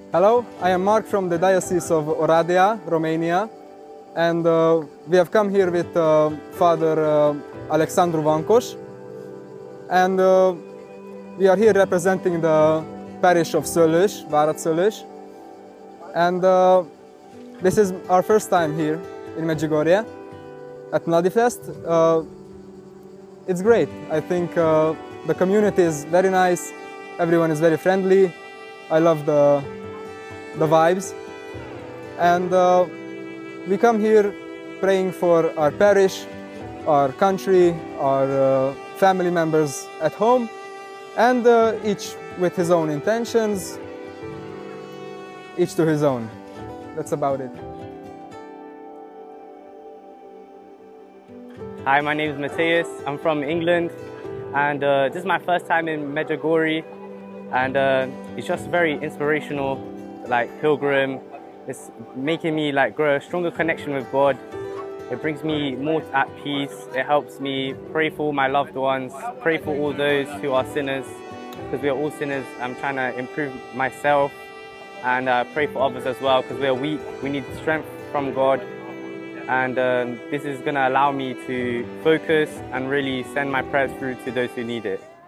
Hello, I am Mark from the Diocese of Oradea, Romania, and we have come here with Father Alexandru Vancos, and we are here representing the parish of Szöllős, Várad-Szöllős, and this is our first time here in Medjugorje at Mladifest. It's great. I think the community is very nice, everyone is very friendly. I love the vibes, and we come here praying for our parish, our country, our family members at home, and each with his own intentions, each to his own. That's about it. Hi, my name is Matthias. I'm from England, and this is my first time in Medjugorje, and it's just very inspirational, like pilgrim. It's making me grow a stronger connection with God. It brings me more at peace. It helps me pray for all my loved ones, pray for all those who are sinners, because we are all sinners. I'm trying to improve myself and pray for others as well, because we are weak. We need strength from God. And this is going to allow me to focus and really send my prayers through to those who need it.